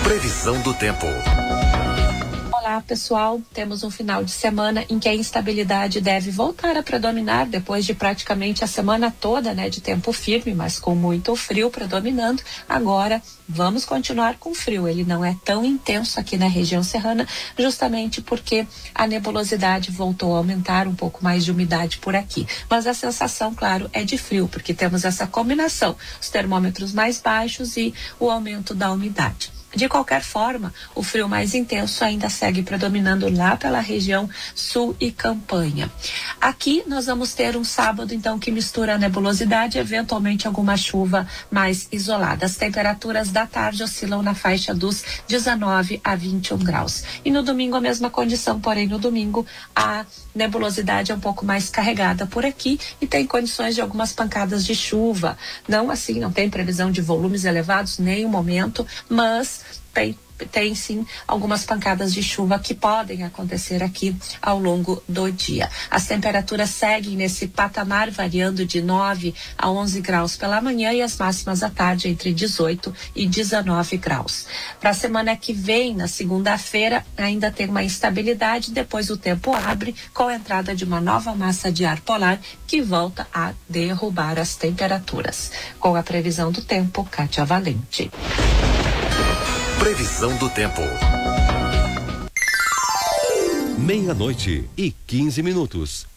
Previsão do tempo. Olá, pessoal. Temos um final de semana em que a instabilidade deve voltar a predominar depois de praticamente a semana toda, de tempo firme, mas com muito frio predominando. Agora, vamos continuar com frio. Ele não é tão intenso aqui na região serrana, justamente porque a nebulosidade voltou a aumentar, um pouco mais de umidade por aqui. Mas a sensação, claro, é de frio, porque temos essa combinação, os termômetros mais baixos e o aumento da umidade. De qualquer forma, o frio mais intenso ainda segue predominando lá pela região sul e campanha. Aqui nós vamos ter um sábado, então, que mistura a nebulosidade e eventualmente alguma chuva mais isolada. As temperaturas da tarde oscilam na faixa dos 19 a 21 graus. E no domingo a mesma condição, porém no domingo a nebulosidade é um pouco mais carregada por aqui e tem condições de algumas pancadas de chuva. Não assim, não tem previsão de volumes elevados, nem o momento, mas tem sim algumas pancadas de chuva que podem acontecer aqui ao longo do dia. As temperaturas seguem nesse patamar, variando de 9 a 11 graus pela manhã e as máximas à tarde entre 18 e 19 graus. Para a semana que vem, na segunda-feira, ainda tem uma instabilidade, depois o tempo abre com a entrada de uma nova massa de ar polar que volta a derrubar as temperaturas. Com a previsão do tempo, Kátia Valente. Previsão do tempo. 12:15.